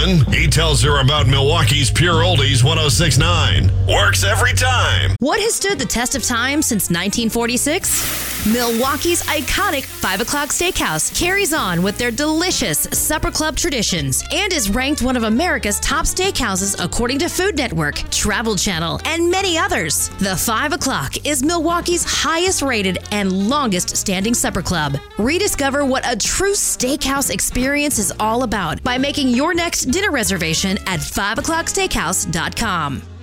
woman. He tells her about Milwaukee's Pure Oldies 106.9. Works every time. What has stood the test of time since 1946? Milwaukee's iconic 5 o'clock steakhouse carries on with their delicious supper club traditions and is ranked one of America's top steakhouses according to Food Network, Travel Channel, and many others. The 5 o'clock is Milwaukee's highest rated and longest standing supper club. Rediscover what a true steakhouse experience is all about by making your next dinner reservation at 5o'clocksteakhouse.com.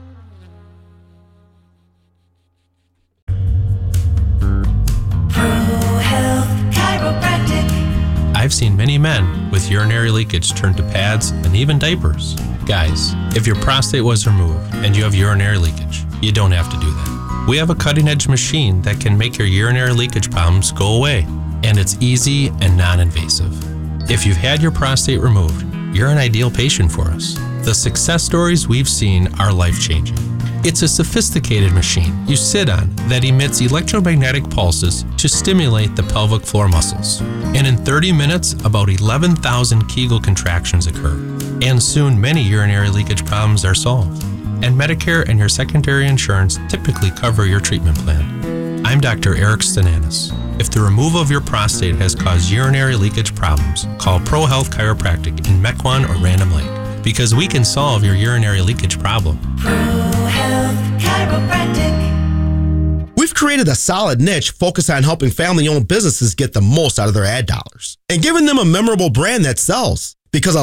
I've seen many men with urinary leakage turn to pads and even diapers. Guys, if your prostate was removed and you have urinary leakage, you don't have to do that. We have a cutting-edge machine that can make your urinary leakage problems go away, and it's easy and non-invasive. If you've had your prostate removed, you're an ideal patient for us. The success stories we've seen are life-changing. It's a sophisticated machine you sit on that emits electromagnetic pulses to stimulate the pelvic floor muscles. And in 30 minutes, about 11,000 Kegel contractions occur. And soon many urinary leakage problems are solved. And Medicare and your secondary insurance typically cover your treatment plan. I'm Dr. Eric Stananis. If the removal of your prostate has caused urinary leakage problems, call ProHealth Chiropractic in Mequon or Random Lake, because we can solve your urinary leakage problem. ProHealth Chiropractic. We've created a solid niche focused on helping family-owned businesses get the most out of their ad dollars and giving them a memorable brand that sells. Because a